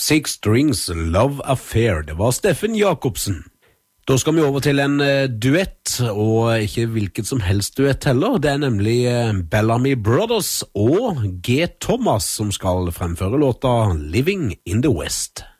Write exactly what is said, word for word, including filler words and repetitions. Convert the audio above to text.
Six Strings Love Affair. Det var Steffen Jacobsen. Da skal vi over til en uh, duett, og ikke hvilket som helst duett heller. Det er nemlig uh, Bellamy Brothers og G. Thomas som skal fremføre låta Living in the West.